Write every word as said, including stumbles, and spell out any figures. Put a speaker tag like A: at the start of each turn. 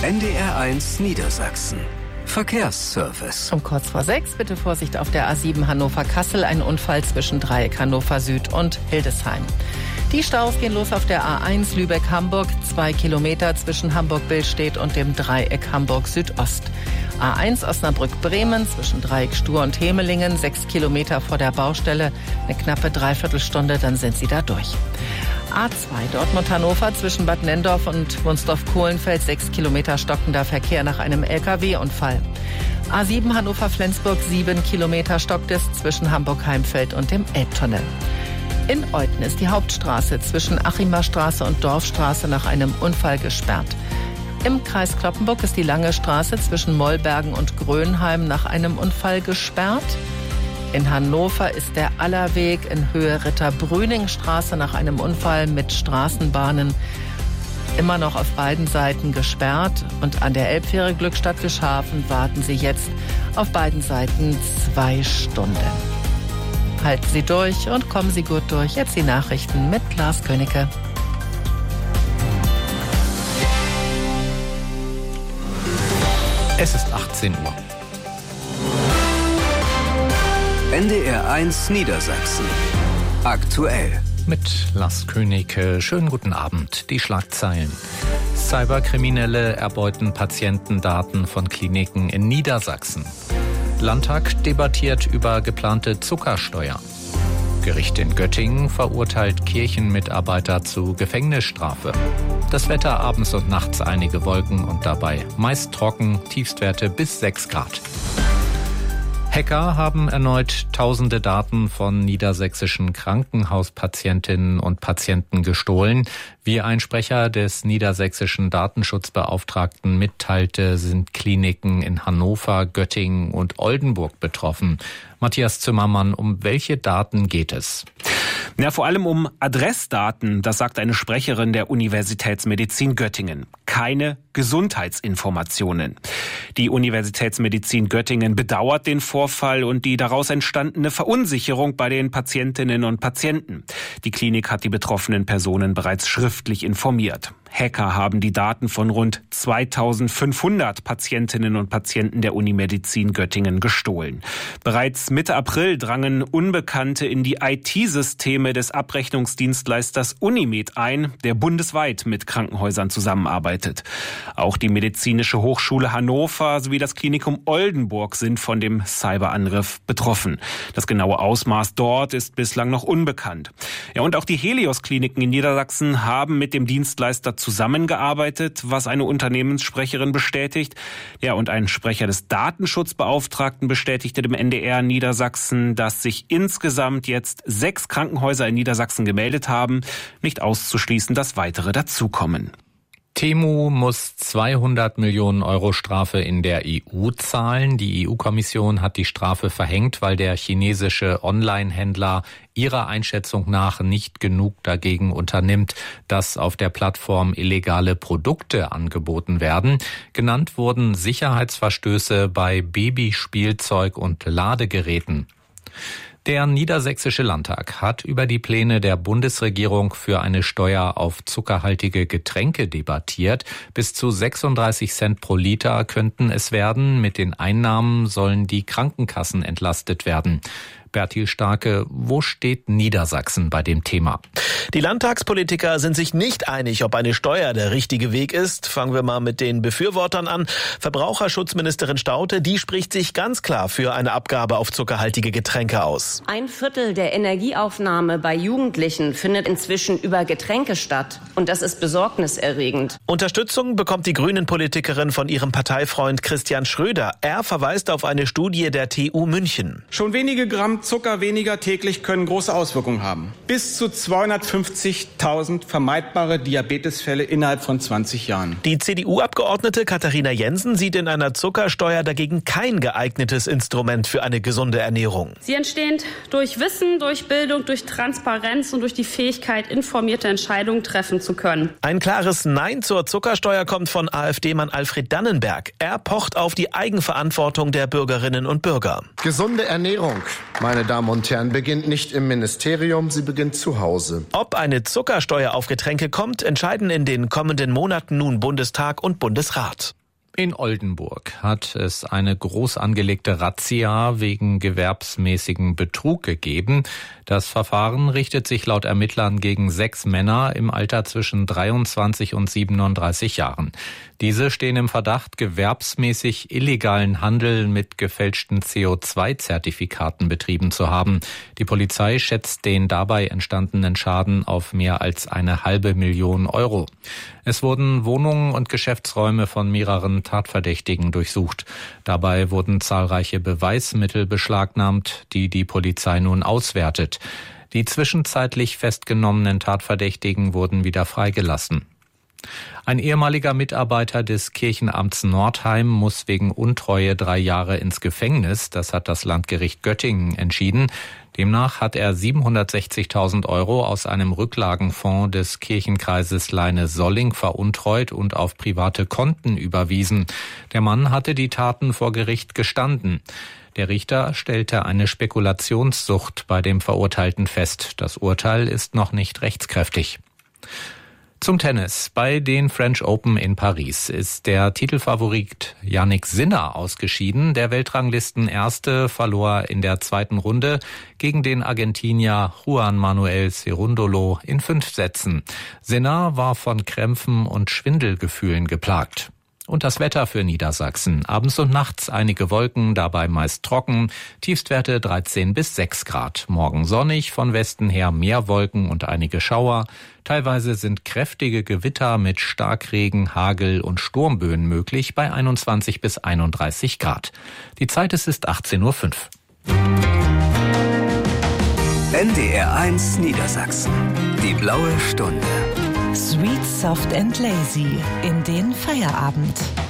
A: N D R eins Niedersachsen. Verkehrsservice.
B: Um kurz vor sechs, bitte Vorsicht auf der A sieben Hannover-Kassel. Ein Unfall zwischen Dreieck Hannover Süd und Hildesheim. Die Staus gehen los auf der A eins Lübeck-Hamburg. Zwei Kilometer zwischen Hamburg-Billstedt und dem Dreieck Hamburg Südost. A eins Osnabrück-Bremen zwischen Dreieck Stur und Hemelingen. Sechs Kilometer vor der Baustelle. Eine knappe Dreiviertelstunde, dann sind Sie da durch. A zwei Dortmund-Hannover zwischen Bad Nenndorf und Wunsdorf-Kohlenfeld. Sechs Kilometer stockender Verkehr nach einem L K W-Unfall. A sieben Hannover-Flensburg. Sieben Kilometer stockt es zwischen Hamburg-Heimfeld und dem Elbtunnel. In Euthen ist die Hauptstraße zwischen Achimer Straße und Dorfstraße nach einem Unfall gesperrt. Im Kreis Cloppenburg ist die Lange Straße zwischen Mollbergen und Grönheim nach einem Unfall gesperrt. In Hannover ist der Allerweg in Höhe Ritter-Brüning-Straße nach einem Unfall mit Straßenbahnen immer noch auf beiden Seiten gesperrt. Und an der Elbfähre Glückstadt-Wischhafen warten Sie jetzt auf beiden Seiten zwei Stunden. Halten Sie durch und kommen Sie gut durch. Jetzt die Nachrichten mit Lars Königke.
C: Es ist achtzehn Uhr.
A: N D R eins Niedersachsen. Aktuell.
C: Mit Lars Königke. Schönen guten Abend. Die Schlagzeilen. Cyberkriminelle erbeuten Patientendaten von Kliniken in Niedersachsen. Landtag debattiert über geplante Zuckersteuer. Gericht in Göttingen verurteilt Kirchenmitarbeiter zu Gefängnisstrafe. Das Wetter abends und nachts einige Wolken und dabei meist trocken, Tiefstwerte bis sechs Grad. Hacker haben erneut tausende Daten von niedersächsischen Krankenhauspatientinnen und Patienten gestohlen. Wie ein Sprecher des niedersächsischen Datenschutzbeauftragten mitteilte, sind Kliniken in Hannover, Göttingen und Oldenburg betroffen. Matthias Zimmermann, um welche Daten geht es?
D: Ja, vor allem um Adressdaten, das sagt eine Sprecherin der Universitätsmedizin Göttingen. Keine Gesundheitsinformationen. Die Universitätsmedizin Göttingen bedauert den Vorfall und die daraus entstandene Verunsicherung bei den Patientinnen und Patienten. Die Klinik hat die betroffenen Personen bereits schriftlich informiert. Hacker haben die Daten von rund zweitausendfünfhundert Patientinnen und Patienten der Unimedizin Göttingen gestohlen. Bereits Mitte April drangen Unbekannte in die I T-Systeme des Abrechnungsdienstleisters Unimed ein, der bundesweit mit Krankenhäusern zusammenarbeitet. Auch die Medizinische Hochschule Hannover sowie das Klinikum Oldenburg sind von dem Cyberangriff betroffen. Das genaue Ausmaß dort ist bislang noch unbekannt. Ja, und auch die Helios-Kliniken in Niedersachsen haben mit dem Dienstleister zusammengearbeitet, was eine Unternehmenssprecherin bestätigt. Ja, und ein Sprecher des Datenschutzbeauftragten bestätigte dem N D R Niedersachsen, dass sich insgesamt jetzt sechs Krankenhäuser in Niedersachsen gemeldet haben. Nicht auszuschließen, dass weitere dazukommen.
C: Temu muss zweihundert Millionen Euro Strafe in der E U zahlen. Die E U-Kommission hat die Strafe verhängt, weil der chinesische Online-Händler ihrer Einschätzung nach nicht genug dagegen unternimmt, dass auf der Plattform illegale Produkte angeboten werden. Genannt wurden Sicherheitsverstöße bei Babyspielzeug und Ladegeräten. Der Niedersächsische Landtag hat über die Pläne der Bundesregierung für eine Steuer auf zuckerhaltige Getränke debattiert. Bis zu sechsunddreißig Cent pro Liter könnten es werden. Mit den Einnahmen sollen die Krankenkassen entlastet werden. Bertil Starke, wo steht Niedersachsen bei dem Thema?
E: Die Landtagspolitiker sind sich nicht einig, ob eine Steuer der richtige Weg ist. Fangen wir mal mit den Befürwortern an. Verbraucherschutzministerin Staudte, die spricht sich ganz klar für eine Abgabe auf zuckerhaltige Getränke aus.
F: Ein Viertel der Energieaufnahme bei Jugendlichen findet inzwischen über Getränke statt. Und das ist besorgniserregend.
E: Unterstützung bekommt die Grünen-Politikerin von ihrem Parteifreund Christian Schröder. Er verweist auf eine Studie der T U München.
G: Schon wenige Gramm Zucker weniger täglich können große Auswirkungen haben. Bis zu zweihundertfünfzigtausend vermeidbare Diabetesfälle innerhalb von zwanzig Jahren.
E: Die C D U-Abgeordnete Katharina Jensen sieht in einer Zuckersteuer dagegen kein geeignetes Instrument für eine gesunde Ernährung.
H: Sie entstehen durch Wissen, durch Bildung, durch Transparenz und durch die Fähigkeit, informierte Entscheidungen treffen zu können.
E: Ein klares Nein zur Zuckersteuer kommt von AfD-Mann Alfred Dannenberg. Er pocht auf die Eigenverantwortung der Bürgerinnen und Bürger.
I: Gesunde Ernährung, meine meine Damen und Herren, beginnt nicht im Ministerium, sie beginnt zu Hause.
E: Ob eine Zuckersteuer auf Getränke kommt, entscheiden in den kommenden Monaten nun Bundestag und Bundesrat.
C: In Oldenburg hat es eine groß angelegte Razzia wegen gewerbsmäßigen Betrug gegeben. Das Verfahren richtet sich laut Ermittlern gegen sechs Männer im Alter zwischen dreiundzwanzig und siebenunddreißig Jahren. Diese stehen im Verdacht, gewerbsmäßig illegalen Handel mit gefälschten C O zwei Zertifikaten betrieben zu haben. Die Polizei schätzt den dabei entstandenen Schaden auf mehr als eine halbe Million Euro. Es wurden Wohnungen und Geschäftsräume von mehreren Tatverdächtigen durchsucht. Dabei wurden zahlreiche Beweismittel beschlagnahmt, die die Polizei nun auswertet. Die zwischenzeitlich festgenommenen Tatverdächtigen wurden wieder freigelassen. Ein ehemaliger Mitarbeiter des Kirchenamts Nordheim muss wegen Untreue drei Jahre ins Gefängnis. Das hat das Landgericht Göttingen entschieden. Demnach hat er siebenhundertsechzigtausend Euro aus einem Rücklagenfonds des Kirchenkreises Leine-Solling veruntreut und auf private Konten überwiesen. Der Mann hatte die Taten vor Gericht gestanden. Der Richter stellte eine Spekulationssucht bei dem Verurteilten fest. Das Urteil ist noch nicht rechtskräftig. Zum Tennis. Bei den French Open in Paris ist der Titelfavorit Jannik Sinner ausgeschieden. Der Weltranglistenerste verlor in der zweiten Runde gegen den Argentinier Juan Manuel Cerundolo in fünf Sätzen. Sinner war von Krämpfen und Schwindelgefühlen geplagt. Und das Wetter für Niedersachsen. Abends und nachts einige Wolken, dabei meist trocken. Tiefstwerte dreizehn bis sechs Grad. Morgen sonnig, von Westen her mehr Wolken und einige Schauer. Teilweise sind kräftige Gewitter mit Starkregen, Hagel und Sturmböen möglich bei einundzwanzig bis einunddreißig Grad. Die Zeit ist, ist achtzehn Uhr fünf.
A: N D R eins Niedersachsen. Die blaue Stunde.
J: Sweet, soft and lazy in den Feierabend.